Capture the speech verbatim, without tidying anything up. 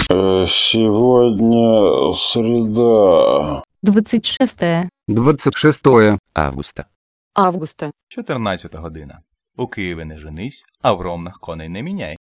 Э, Сегодня среда. двадцать шестое двадцать шестое августа. августа. чотирнадцята година. У Києві не женись, а в Ромнах коней не міняй.